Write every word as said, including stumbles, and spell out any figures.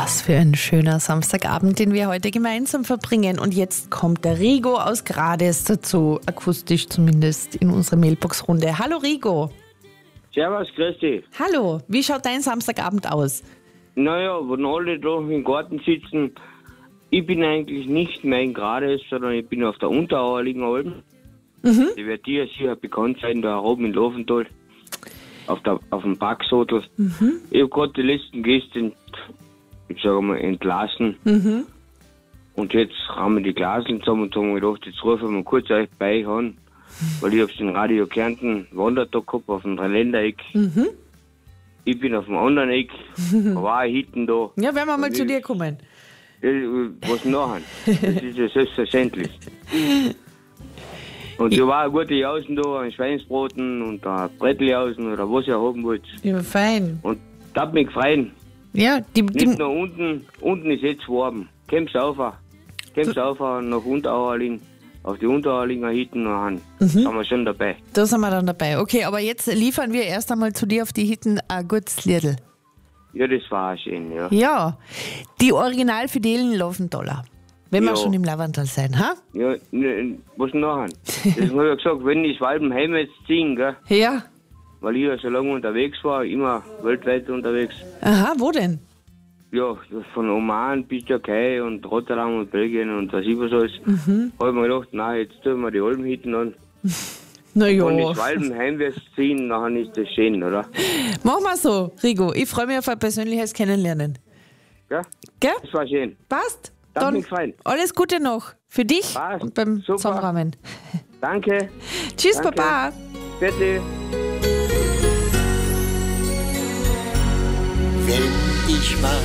Was für ein schöner Samstagabend, den wir heute gemeinsam verbringen. Und jetzt kommt der Rigo aus Grades dazu, akustisch zumindest in unserer Mailbox-Runde. Hallo Rigo. Servus, grüß dich. Hallo, wie schaut dein Samstagabend aus? Naja, wenn alle da im Garten sitzen, ich bin eigentlich nicht mehr in Grades, sondern ich bin auf der Unterauerligen Alpen. Mhm. Die wird dir sicher bekannt sein, da oben in Lofenthal, auf, der, auf dem Backsodel. Mhm. Ich habe gerade die letzten Gäste, ich sage mal, entlassen. Mhm. Und jetzt haben wir die Glaseln zusammen und haben gedacht, jetzt rufen wir mal kurz euch bei an, weil ich habe den Radio Kärnten Wandertag gehabt auf dem Dreiländereck. Mhm. Ich bin auf dem anderen Eck, da war ich hinten da. Ja, werden wir mal zu dir kommen. Was nachher? Das ist ja selbstverständlich. Und da war eine gute Jausen da, ein Schweinsbraten und ein Bretteljausen oder was ihr haben wollt. Ja, fein. Und das hat mich gefreut. Ja, die, die Nicht nur unten, unten ist jetzt warm. Kommst auf, kommst auf nach Unterauerling, auf die Unterauerlinger Hitten noch an. Mhm. Sind wir schon dabei. Da sind wir dann dabei. Okay, aber jetzt liefern wir erst einmal zu dir auf die Hitten ein gutes Liedl. Ja, das war auch schön, ja. Ja, die original fidelen Lofenthaler. Wenn ja. wir schon im Lavandal sein, ha? Ja, ne, was nachher? Das habe ich gesagt, wenn ich Schwalbenheim jetzt ziehen, gell? Ja. Weil ich ja so lange unterwegs war, immer weltweit unterwegs. Aha, wo denn? Ja, von Oman bis Türkei und Rotterdam und Belgien und was ich was alles. Mhm. Habe ich mir gedacht, nein, jetzt tun wir die Alpenhitten an. Na ja. Wenn die Schwalben heimwärts ziehen, dann ist das schön, oder? Machen wir so, Rigo. Ich freue mich auf ein persönliches Kennenlernen. Ja? Gell? Das war schön. Passt? Das dann mich gefallen. Alles Gute noch für dich. Passt. Und beim Super. Zusammenrahmen. Danke. Tschüss, Danke. Papa. Bitte. Wenn ich mal